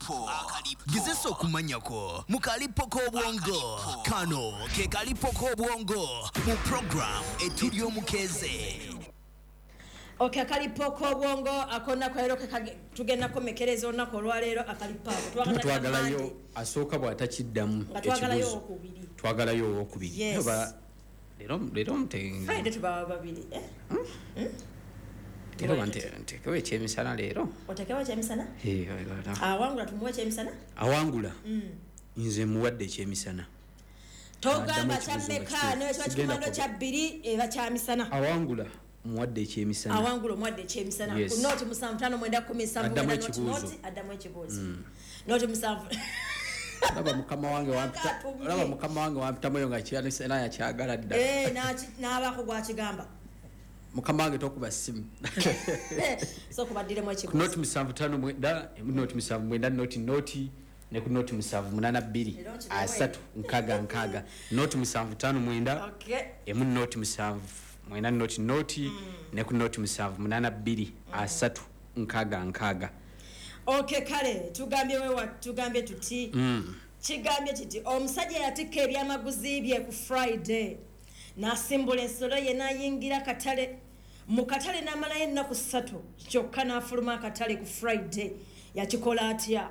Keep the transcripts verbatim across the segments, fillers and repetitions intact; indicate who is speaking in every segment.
Speaker 1: Akalipo Gizeso kumanyako Mukalipo kobwongo Kano ke kalipo kobwongo Mu program Etudio Mukeze.
Speaker 2: Okay, akalipo kobwongo akona kwa hero tugenda ko mekerezo nako lwalero akalipa
Speaker 3: twagalayo asooka bw'atakiddamu
Speaker 2: twagalayo okubiri
Speaker 3: twagalayo okubiri
Speaker 2: yes.
Speaker 3: lero lero mtenga
Speaker 2: Friday tuba babiri eh hmm?
Speaker 3: lero bante ntekewe kyemisana lero
Speaker 2: otekewe kyemisana
Speaker 3: eh
Speaker 2: awangula tumuwe kyemisana
Speaker 3: awangula
Speaker 2: mm.
Speaker 3: nze muwadde kyemisana
Speaker 2: togamba chameka ne kikomando kya bbiri eba kyamisana
Speaker 3: awangula muwadde ekyemisana
Speaker 2: awangula muwadde ekyemisana
Speaker 3: yes.
Speaker 2: ku note musamtano mwenda kumi sambu mwenda note note adamu ekibuzo mm. note musamvu
Speaker 3: Laba mukama wange wampita laba mukama wange wampita moyo nga kyana sena ya kyagala dda
Speaker 2: eh na na abako gwa kigamba
Speaker 3: mukama wange tokuba simu
Speaker 2: so kubadire mu ekibuzo
Speaker 3: note musamvu tano mwenda note musamvu mwenda note note ne ku note musanvu munana bbiri asatu nkaga nkaga note musanvu tano mwenda
Speaker 2: okay
Speaker 3: emu note musanvu mwenda note note mm. ne ku note musanvu munana bbiri mm. asatu nkaga nkaga
Speaker 2: okay kale tugambye wewa tugambye tuti
Speaker 3: mm.
Speaker 2: kigambye kiti omusajja yatika ebyamaguzi bye ku Friday nasimbula ensolo ye nayingira katale mu katale namala ennaku ssatu kyokka n'afuluma akatale ku Friday yakikola atya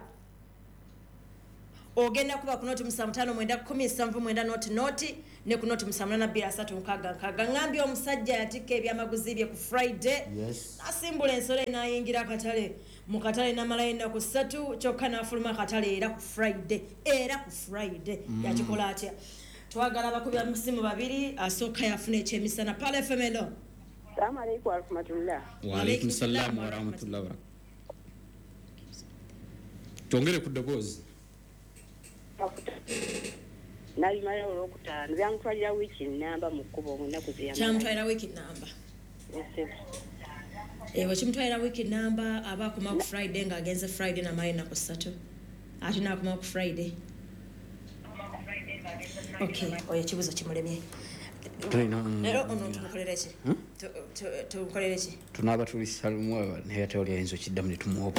Speaker 2: ogenda kuba ku noti musamutano mwenda kumi samvu mwenda noti noti ne ku noti musamuna bbiri asatu nkaga nkaga ngambye omusajja yatika ebyamaguzi bye ku Friday
Speaker 3: yes.
Speaker 2: nasimbula ensolo enayingira akatale mu katale namala ennaku ssatu kyokka n'afuluma akatale era ku Friday era ku Friday mm. yakikola atya twagala abakubi amusimu babiri asooka yafuna ekyemisana pale femelo
Speaker 4: Assalamu alaykum wa rahmatullah
Speaker 3: wa alaykum salaam wa rahmatullah tongere ku dogozi
Speaker 4: nali mala olwokutaano byamutwalira wiiki namba mu kkubo ngenda kuziyamba
Speaker 2: kyamutwalira wiiki namba
Speaker 4: yes
Speaker 2: ewe kimutwalira wiiki namba aba akoma ku Friday ng'agenze Friday namala ennaku ssatu ate n'akoma ku Friday okay oyo ekibuzo kimulemye lero ono tumukolere ki tumukolere ki
Speaker 3: tunaaba tuli salumu naye ate oli ayinza okiddamu ne tumuwopa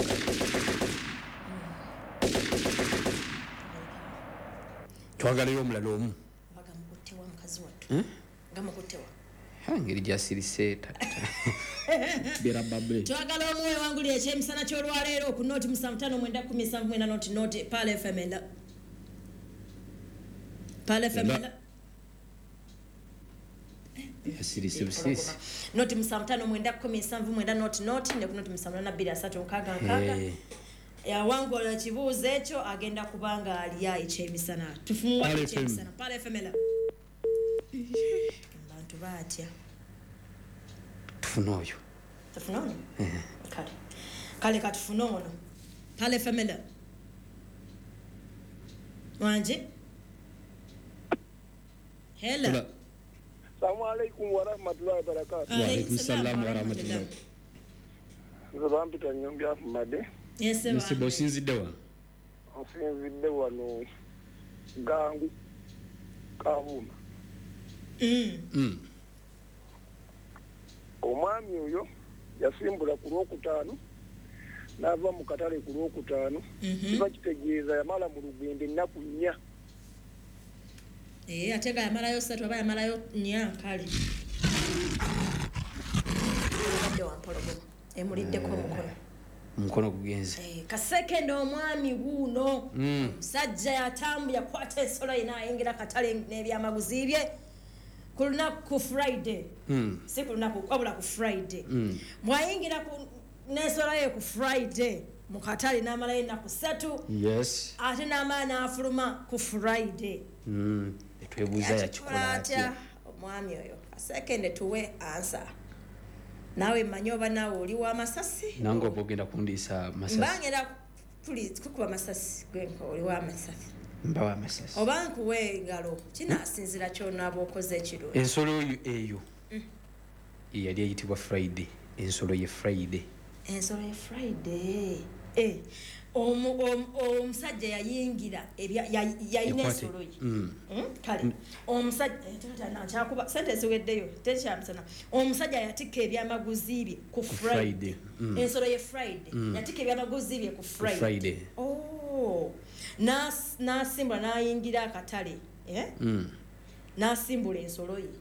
Speaker 3: twagalayo omulala omu
Speaker 2: bagamukutewa mukazi wattu gamukutewa
Speaker 3: ngeri gyasirise bera babbe
Speaker 2: twagala omuwe wanguli ekyemisana ky'olwaleero ku noti musamutano mwenda kumi samvu mwenda noti noti pale femela pale femela
Speaker 3: yasirise busisi
Speaker 2: noti musamutano mwenda kumi samvu mwenda noti noti ne ku noti musamutano bbiri asatu nkaga nkaga ya wangu ala kibuuzo ekyo agenda kubanga aliya ekyemisana tufumuwa ekyemisana pale femela bantu batya
Speaker 3: tufuna oyo
Speaker 2: tufuna ono kale kale katufuna ono pale femela wanje hello
Speaker 5: Assalamu alaykum wa rahmatullahi wa barakatuh
Speaker 3: wa alaykum salaam wa rahmatullah
Speaker 5: nzo mpita nyombi afumade
Speaker 2: yes
Speaker 3: nsi bosinzidde wa
Speaker 5: osinzidde wano gangu kavuma
Speaker 2: mm
Speaker 3: mm
Speaker 5: omwami oyo yasimbula ku lwokutaano n'ava mu katale ku lwokutaano kiba kitegeeza yamala mu lugendo ennaku nnya
Speaker 2: eh atega yamalayo ssatu aba yamalayo nnya kale ndio wampologo emuliddeko omukono
Speaker 3: mukono kugenze
Speaker 2: eh kaseke ndo omwami guno
Speaker 3: mm
Speaker 2: sajja yatambu yakwata ensolo ina ayingira katale n'ebyamaguzi bye ku lunaku ku Friday
Speaker 3: mm
Speaker 2: si ku lunaku wabula ku Friday
Speaker 3: mm
Speaker 2: mwayingira ku n'ensolo ye ku Friday mu katale n'amalayo ennaku ssatu
Speaker 3: yes
Speaker 2: ate n'amala n'afuluma ku Friday
Speaker 3: mm etwebuuza yakikola atya
Speaker 2: omwami oyo kaseke tuwe answer nawe manyoba nawe oli wa masasi
Speaker 3: nango bogenda kundiisa masasi
Speaker 2: mbangera tuli kukuba masasi gwe oli wa masasi
Speaker 3: mba wa masasi
Speaker 2: obanku we ngalo kinasinzira kyo nabo okoze ekiro
Speaker 3: ensolo eyo yali eyitibwa Friday ensolo ye Friday
Speaker 2: ensolo ye Friday eh omu omusajja yayingira yayina ensolo ye kale omusajja tata kyakuba sente ziweddeyo tekyamsana omusajja yatika ebyamaguzi bye ku Friday ensolo ye Friday yatika ebyamaguzi bye ku Friday
Speaker 3: Friday
Speaker 2: oh n'asimbula n'ayingira akatale eh?
Speaker 3: Mm.
Speaker 2: n'asimbula ensolo ye